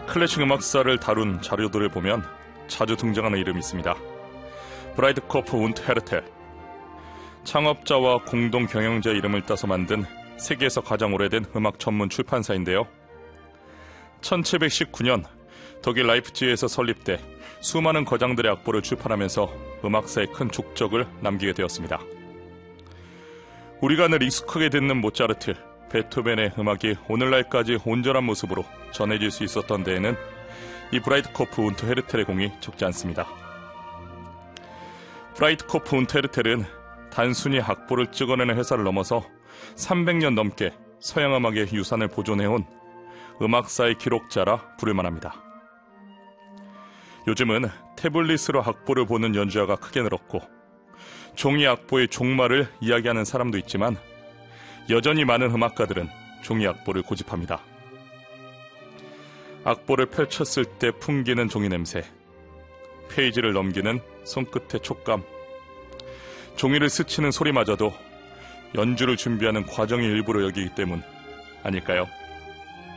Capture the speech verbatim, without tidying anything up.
클래식 음악사를 다룬 자료들을 보면 자주 등장하는 이름이 있습니다. 브라이드코프 운트 헤르텔. 창업자와 공동 경영자 이름을 따서 만든 세계에서 가장 오래된 음악 전문 출판사인데요. 천칠백십구 년 독일 라이프치히에서 설립돼 수많은 거장들의 악보를 출판하면서 음악사에 큰 족적을 남기게 되었습니다. 우리가 늘 익숙하게 듣는 모차르트, 베토벤의 음악이 오늘날까지 온전한 모습으로 전해질 수 있었던 데에는 이 브라이드코프 운트 헤르텔의 공이 적지 않습니다. 브라이드코프 운트 헤르텔은 단순히 악보를 찍어내는 회사를 넘어서 삼백 년 넘게 서양 음악의 유산을 보존해온 음악사의 기록자라 부를 만합니다. 요즘은 태블릿으로 악보를 보는 연주자가 크게 늘었고 종이 악보의 종말을 이야기하는 사람도 있지만 여전히 많은 음악가들은 종이 악보를 고집합니다. 악보를 펼쳤을 때 풍기는 종이 냄새, 페이지를 넘기는 손끝의 촉감, 종이를 스치는 소리마저도 연주를 준비하는 과정의 일부로 여기기 때문 아닐까요?